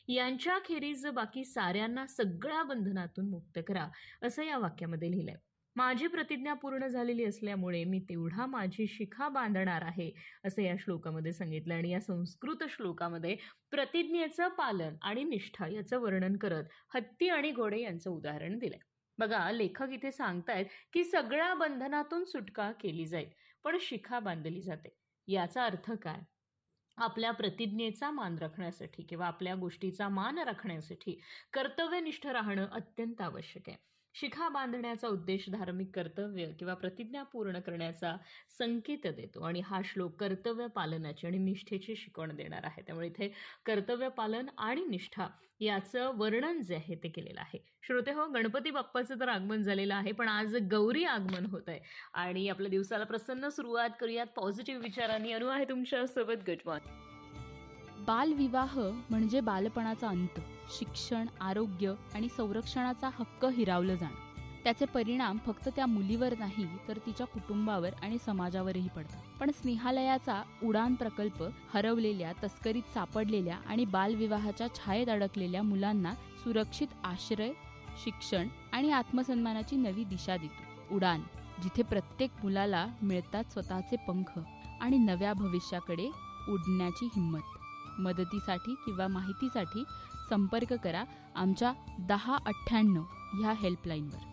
यांच्याखेरीज बाकी साऱ्यांना सगळ्या बंधनातून मुक्त करा, असं या वाक्यामध्ये लिहिलंय. माझी प्रतिज्ञा पूर्ण झालेली असल्यामुळे मी तेवढा माझी शिखा बांधणार आहे, असं या श्लोकामध्ये सांगितलं. आणि या संस्कृत श्लोकामध्ये प्रतिज्ञेचं पालन आणि निष्ठा याचं वर्णन करत हत्ती आणि घोडे यांचं उदाहरण दिलंय. बघा, लेखक इथे सांगतायत की सगळ्या बंधनातून सुटका केली जाईल, पण शिखा बांधली जाते. याचा अर्थ काय? आपल्या प्रतिज्ञेचा मान राखण्यासाठी किंवा आपल्या गोष्टीचा मान राखण्यासाठी कर्तव्यनिष्ठ राहणं अत्यंत आवश्यक आहे. शिखा बांधण्याचा उद्देश धार्मिक कर्तव्य किंवा प्रतिज्ञा पूर्ण करण्याचा संकेत देतो आणि हा श्लोक कर्तव्य पालनाची आणि निष्ठेची शिकवण देणार आहे. त्यामुळे इथे कर्तव्य पालन आणि निष्ठा याचं वर्णन जे आहे ते केलेलं आहे. श्रोते हो, गणपती बाप्पाचं तर आगमन झालेलं आहे, पण आज गौरी आगमन होत आहे आणि आपल्या दिवसाला प्रसन्न सुरुवात करूयात पॉझिटिव्ह विचारांनी. अनु आहे तुमच्यासोबत. गजवान. बालविवाह म्हणजे बालपणाचा अंत, शिक्षण, आरोग्य आणि संरक्षणाचा हक्क हिरावलं जाणं. त्याचे परिणाम फक्त त्या मुलीवर नाही तर तिच्या कुटुंबावर आणि समाजावरही पडतात. पण स्नेहालयाचा उडान प्रकल्प हरवलेल्या, तस्करीत सापडलेल्या आणि बालविवाहाच्या छायेत अडकलेल्या मुलांना सुरक्षित आश्रय, शिक्षण आणि आत्मसन्मानाची नवी दिशा देतो. उडान, जिथे प्रत्येक मुलाला मिळतात स्वतःचे पंख आणि नव्या भविष्याकडे उडण्याची हिंमत. मदतीसाठी किंवा माहितीसाठी संपर्क करा आमच्या 1098 ह्या हेल्पलाईनवर.